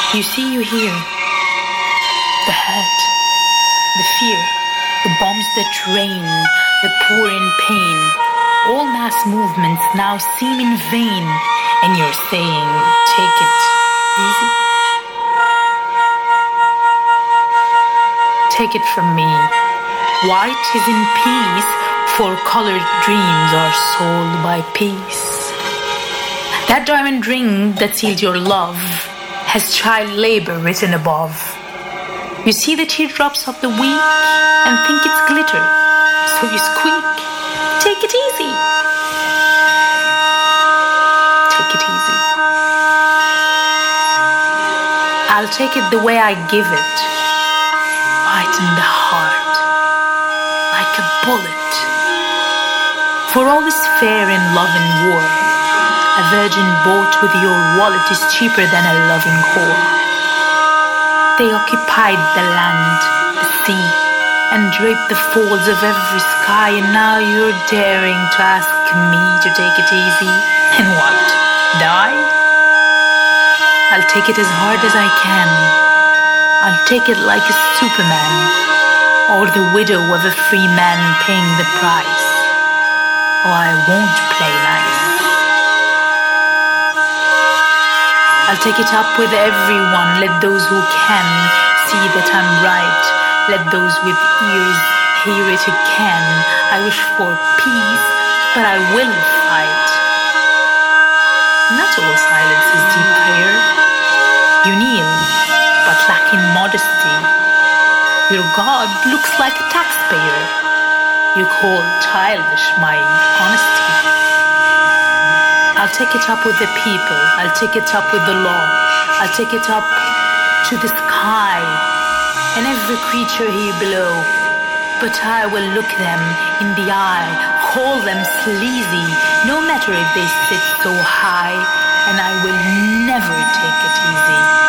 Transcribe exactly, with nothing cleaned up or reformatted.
You see, you hear the hurt, the fear, the bombs that rain, the poor in pain. All mass movements now seem in vain, and you're saying, take it easy. Take it from me. White is in peace, for colored dreams are sold by peace. That diamond ring that seals your love has child labor written above. You see the teardrops of the weak and think it's glitter, so you squeak, take it easy. Take it easy. I'll take it the way I give it, right in the heart, like a bullet. For all is fair in love and war. A virgin bought with your wallet is cheaper than a loving whore. They occupied the land, the sea, and draped the folds of every sky, and now you're daring to ask me to take it easy. And what? Die? I'll take it as hard as I can. I'll take it like a Superman, or the widow of a free man paying the price. Oh, I won't play nice. I'll take it up with everyone. Let those who can see that I'm right. Let those with ears hear it again. I wish for peace, but I will fight. Not all silence is deep prayer. You kneel, but lacking modesty. Your God looks like a taxpayer. You call childish my honesty. I'll take it up with the people. I'll take it up with the law. I'll take it up to the sky and every creature here below. But I will look them in the eye, call them sleazy, no matter if they sit so high, and I will never take it easy.